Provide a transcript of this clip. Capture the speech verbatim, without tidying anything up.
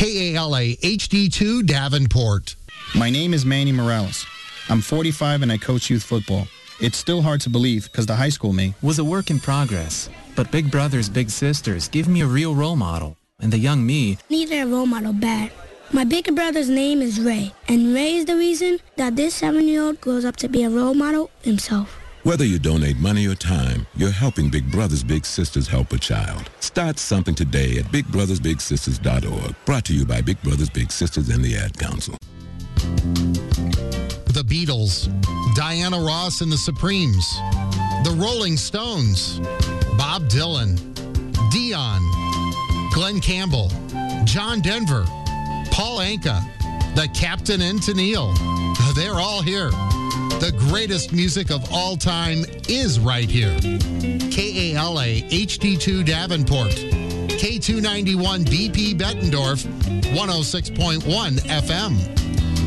K A L A H D two Davenport. My name is Manny Morales. I'm forty-five and I coach youth football. It's still hard to believe because the high school me was a work in progress. But Big Brothers Big Sisters give me a real role model. And the young me needed a role model bad. My big brother's name is Ray. And Ray is the reason that this seven-year-old grows up to be a role model himself. Whether you donate money or time, you're helping Big Brothers Big Sisters help a child. Start something today at big brothers big sisters dot org. Brought to you by Big Brothers Big Sisters and the Ad Council. The Beatles, Diana Ross and the Supremes, the Rolling Stones, Bob Dylan, Dion, Glenn Campbell, John Denver, Paul Anka, the Captain and Tennille. They're all here. The greatest music of all time is right here. K A L A H D two Davenport, K two ninety-one B P Bettendorf, one oh six point one F M.